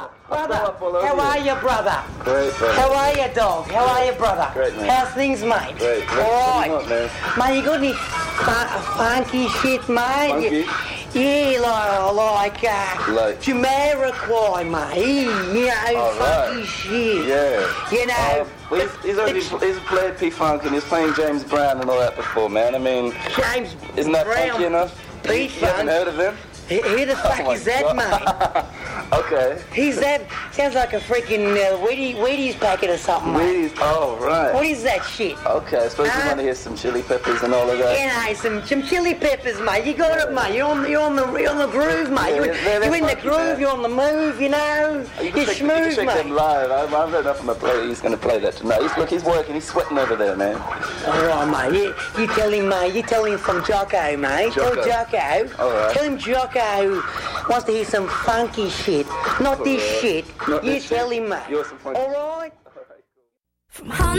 brother. How are you, brother? Great, brother. How are you, dog? How are you, brother? Great, man. How's things, mate? Great. All right. Man. Mate, you got any funky shit, mate? Funky? Yeah, like Jamiroquai, mate. You know, funky shit. Yeah. You know. He's played P-Funk and he's playing James Brown and all that before, man. I mean, James isn't that Brown, funky enough? P-Funk. You haven't heard of him? Who the fuck is that, mate? Okay. He's that. Sounds like a freaking Wheaties packet or something, mate. Wheaties? Oh, right. What is that shit? Okay, I suppose you want to hear some chili peppers and all of that. Yeah, some chili peppers, mate. You got it, mate. You're on the groove, mate. Yeah, you're in the funky, groove. man. You're on the move, you know. You You're can smooth, check mate. them live. I've read up on the play. He's going to play that tonight. He's working. He's sweating over there, man. All right, mate. You tell him, mate. You tell him from Jocko, mate. Jocko. Tell Jocko. All right. Tell him Jocko wants to hear some funky shit, not this shit. Not You this tell shit. him, mate. You're some funky All right. From